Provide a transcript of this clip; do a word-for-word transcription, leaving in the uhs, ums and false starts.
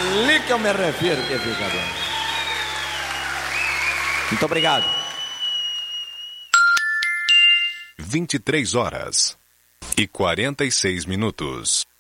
ali que eu me refiro que fica bom. Muito obrigado. vinte e três horas e quarenta e seis minutos.